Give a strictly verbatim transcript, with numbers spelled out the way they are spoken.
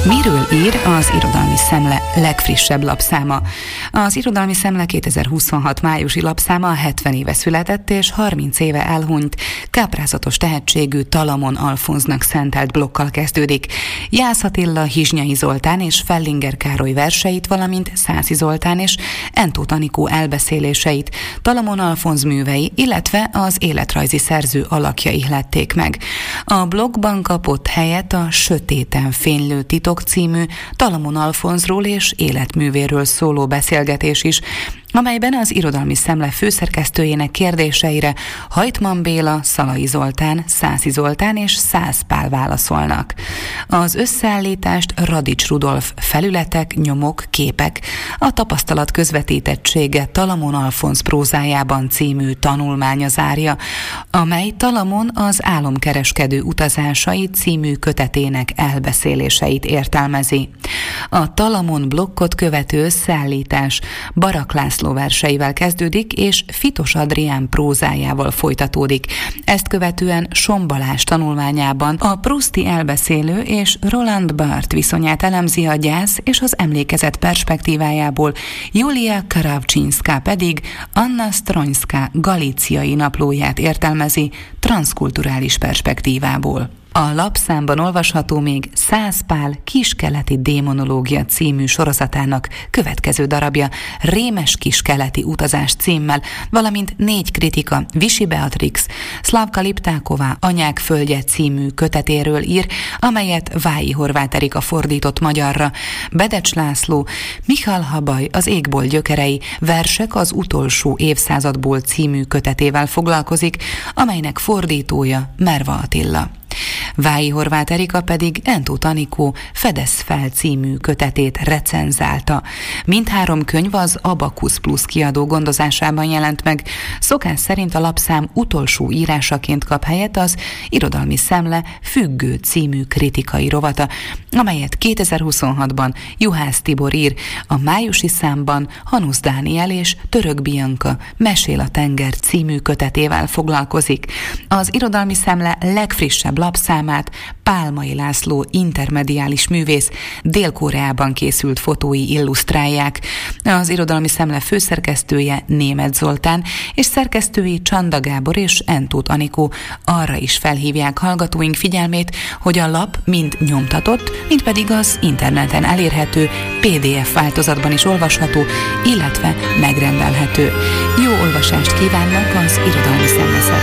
Miről ír az Irodalmi Szemle legfrissebb lapszáma? Az Irodalmi Szemle kétezer-huszonhat májusi lapszáma hetven éve született és harminc éve elhunyt, káprázatos tehetségű Talamon Alfonznak szentelt blokkal kezdődik. Jász Attila, Hizsnyai Zoltán és Fellinger Károly verseit, valamint Szászi Zoltán és Entóth Anikó elbeszéléseit, Talamon Alfonz művei, illetve az életrajzi szerző alakjai lették meg. A blogban kapott helyet a Sötéten fénylő titok című Talamon Alfonzról és életművéről szóló beszélgetés is, amelyben az Irodalmi Szemle főszerkesztőjének kérdéseire Hajtman Béla, Szalai Zoltán, Szászi Zoltán és Szász Pál válaszolnak. Az összeállítást Radics Rudolf Felületek, nyomok, képek, a tapasztalat közvetítettsége Talamon Alfonz prózájában című tanulmánya zárja, amely Talamon az Álomkereskedő utazásai című kötetének elbeszéléseit értelmezi. A Talamon blokkot követő összeállítás Barak László verseivel kezdődik, és Fitos Adrián prózájával folytatódik. Ezt követően Son Balázs tanulmányában a prouszti elbeszélő és Roland Barthes viszonyát elemzi a gyász és az emlékezet perspektívájából, Julia Karavcsinská pedig Anna Stronská galíciai naplóját értelmezi transzkulturális perspektívából. A lapszámban olvasható még Szász Pál Kiskeleti démonológia című sorozatának következő darabja, Rémes kiskeleti utazás címmel, valamint négy kritika Visi Beatrix, Szlavka Liptáková Anyák földje című kötetéről ír, amelyet Vályi Horváth Erika fordított magyarra. Bedecs László, Michal Habaj Az égbolt gyökerei, versek az utolsó évszázadból című kötetével foglalkozik, amelynek fordítója Merva Attila. Vályi Horváth Erika pedig Entóth Anikó Fedez fel című kötetét recenzálta. Mindhárom könyv az Abacus Plus kiadó gondozásában jelent meg. Szokás szerint a lapszám utolsó írásaként kap helyet az Irodalmi Szemle Függő című kritikai rovata, amelyet kétezer-huszonhatban Juhász Tibor ír. A májusi számban Hanusz Dániel és Török Bianka Mesél a tenger című kötetével foglalkozik. Az Irodalmi Szemle legfrissebb lapszámát Pálmai László intermediális művész Dél-Koreában készült fotói illusztrálják. Az Irodalmi Szemle főszerkesztője Németh Zoltán és szerkesztői Csanda Gábor és Entóth Anikó arra is felhívják hallgatóink figyelmét, hogy a lap mind nyomtatott, mind pedig az interneten elérhető pé dé ef változatban is olvasható, illetve megrendelhető. Jó olvasást kívánnak az Irodalmi Szemle